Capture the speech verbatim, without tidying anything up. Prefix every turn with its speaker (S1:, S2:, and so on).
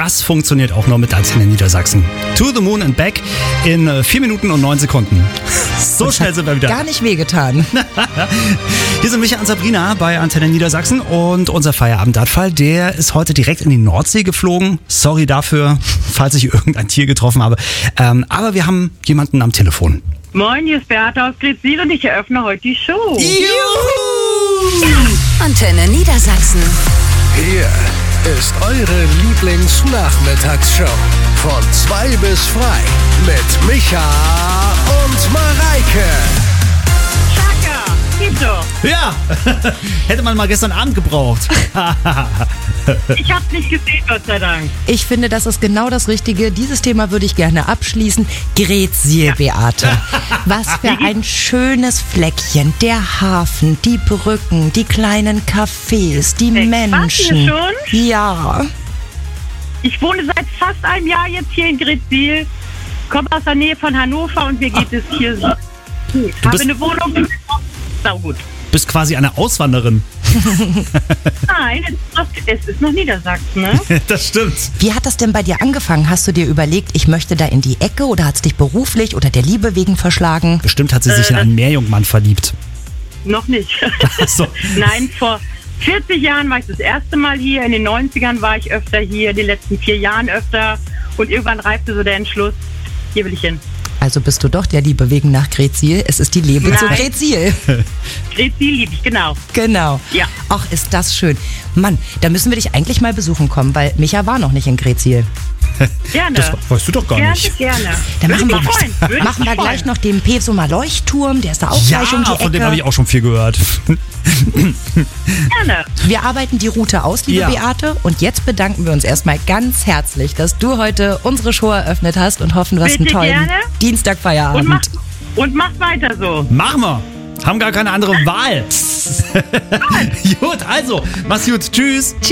S1: das funktioniert auch nur mit Antenne Niedersachsen. To the Moon and Back in vier Minuten und neun Sekunden. So
S2: Das
S1: schnell
S2: hat
S1: sind wir wieder.
S2: Gar nicht wehgetan.
S1: Hier sind Micha und Sabrina bei Antenne Niedersachsen und unser Feierabendabfall, der ist heute direkt in die Nordsee geflogen. Sorry dafür, falls ich irgendein Tier getroffen habe. Ähm, aber wir haben jemanden am Telefon.
S3: Moin, hier ist Beate aus Gretzil und ich eröffne heute die Show.
S1: Juhu!
S4: Antenne Niedersachsen.
S5: Hier ist eure Lieblingsnachmittagsshow. Von zwei bis frei mit Micha und Mareike.
S3: Chaka, geht doch.
S1: Ja, hätte man mal gestern Abend gebraucht.
S3: Ich hab's nicht gesehen, Gott sei Dank.
S2: Ich finde, das ist genau das Richtige. Dieses Thema würde ich gerne abschließen. Gretzil, Beate. Was für ein schönes Fleckchen. Der Hafen, die Brücken, die kleinen Cafés, die
S3: Echt?
S2: Menschen.
S3: Wart ihr schon?
S2: Ja.
S3: Ich wohne seit fast einem Jahr jetzt hier in Gretzil, komme aus der Nähe von Hannover und mir geht es hier so gut. Habe
S1: bist-
S3: eine Wohnung, sau gut.
S1: Bist quasi eine Auswanderin.
S3: Nein, es ist noch, es ist noch Niedersachsen, ne?
S1: Das stimmt.
S2: Wie hat das denn bei dir angefangen? Hast du dir überlegt, ich möchte da in die Ecke oder hat es dich beruflich oder der Liebe wegen verschlagen?
S1: Bestimmt hat sie sich in einen Meerjungmann verliebt.
S3: Noch nicht.
S1: Ach so.
S3: Nein, vor vierzig Jahren war ich das erste Mal hier, in den neunzigern war ich öfter hier, in den letzten vier Jahren öfter und irgendwann reifte so der Entschluss, hier will ich hin.
S2: Also bist du doch der Liebe wegen nach Gretzil. Es ist die Liebe
S3: Nein.
S2: zu Gretzil.
S3: Gretzil liebe ich, genau.
S2: Genau.
S3: Ja.
S2: Ach, ist das schön. Mann, da müssen wir dich eigentlich mal besuchen kommen, weil Micha war noch nicht in Gretzil.
S3: Gerne.
S1: Das weißt du doch gar
S3: gerne,
S1: nicht.
S3: gerne.
S2: Dann machen wir,
S3: Würde mich freuen, würde
S2: machen
S3: mich
S2: wir gleich
S3: freuen.
S2: noch den Pesumer Leuchtturm, der ist da auch
S1: Ja,
S2: gleich um die Ecke.
S1: von dem habe ich auch schon viel gehört.
S3: Gerne.
S2: Wir arbeiten die Route aus, liebe
S1: Ja.
S2: Beate. Und jetzt bedanken wir uns erstmal ganz herzlich, dass du heute unsere Show eröffnet hast und hoffen, du hast einen
S3: Bitte
S2: tollen
S3: gerne.
S2: Dienstagfeierabend.
S3: Und macht, und macht weiter so.
S1: Machen wir. Haben gar keine andere Wahl. Gut, also, mach's gut. Tschüss.